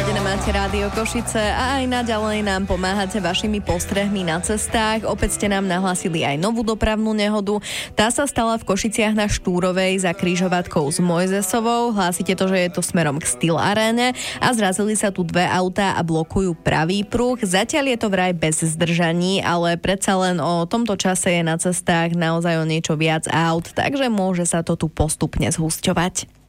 Naladené máte Rádio Košice a aj naďalej nám pomáhate vašimi postrehmi na cestách. Opäť ste nám nahlásili aj novú dopravnú nehodu. Tá sa stala v Košiciach na Štúrovej za križovatkou s Mojzesovou. Hlásite to, že je to smerom k Steel Arene a zrazili sa tu dve autá a blokujú pravý pruh. Zatiaľ je to vraj bez zdržaní, ale predsa len o tomto čase je na cestách naozaj o niečo viac aut, takže môže sa to tu postupne zhusťovať.